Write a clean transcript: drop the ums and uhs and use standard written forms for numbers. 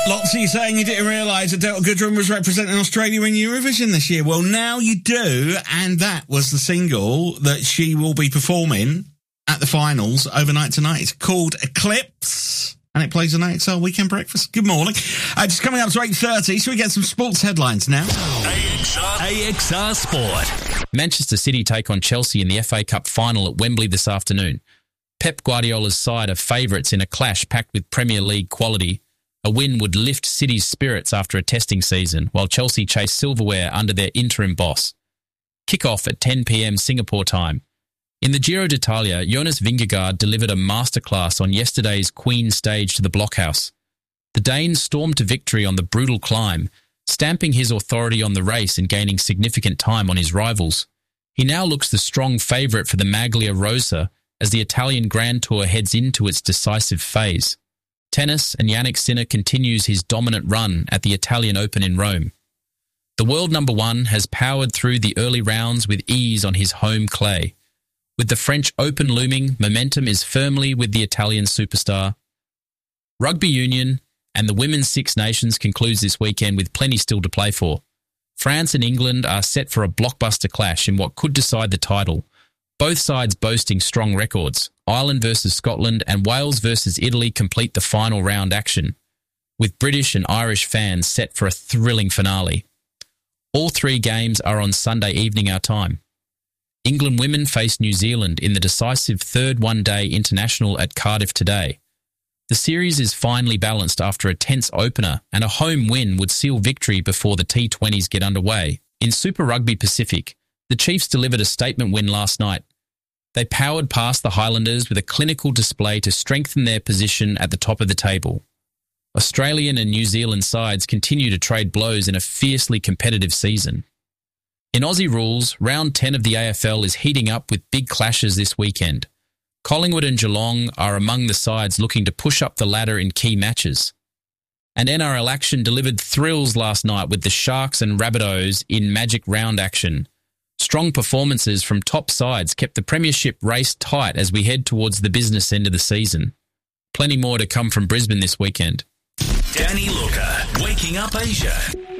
Lots of you saying you didn't realise Adele Goodrem was representing Australia in Eurovision this year. Well, now you do, and that was the single that she will be performing at the finals overnight tonight. It's called Eclipse, and it plays on AXR Weekend Breakfast. Good morning. Just coming up to 8:30, so we get some sports headlines now. AXR Sport. Manchester City take on Chelsea in the FA Cup final at Wembley this afternoon. Pep Guardiola's side are favourites in a clash packed with Premier League quality. A win would lift City's spirits after a testing season, while Chelsea chase silverware under their interim boss. Kick-off at 10 p.m. Singapore time. In the Giro d'Italia, Jonas Vingegaard delivered a masterclass on yesterday's Queen stage to the Blockhouse. The Dane stormed to victory on the brutal climb, stamping his authority on the race and gaining significant time on his rivals. He now looks the strong favourite for the Maglia Rosa as the Italian Grand Tour heads into its decisive phase. Tennis, and Jannik Sinner continues his dominant run at the Italian Open in Rome. The world number one has powered through the early rounds with ease on his home clay. With the French Open looming, momentum is firmly with the Italian superstar. Rugby Union and the Women's Six Nations concludes this weekend with plenty still to play for. France and England are set for a blockbuster clash in what could decide the title, both sides boasting strong records. Ireland versus Scotland and Wales versus Italy complete the final round action, with British and Irish fans set for a thrilling finale. All three games are on Sunday evening our time. England women face New Zealand in the decisive third one-day international at Cardiff today. The series is finely balanced after a tense opener, and a home win would seal victory before the T20s get underway. In Super Rugby Pacific, the Chiefs delivered a statement win last night. They powered past the Highlanders with a clinical display to strengthen their position at the top of the table. Australian and New Zealand sides continue to trade blows in a fiercely competitive season. In Aussie rules, round 10 of the AFL is heating up with big clashes this weekend. Collingwood and Geelong are among the sides looking to push up the ladder in key matches. And NRL action delivered thrills last night with the Sharks and Rabbitohs in Magic Round action. Strong performances from top sides kept the premiership race tight as we head towards the business end of the season. Plenty more to come from Brisbane this weekend. Danny Looker, Waking Up Asia.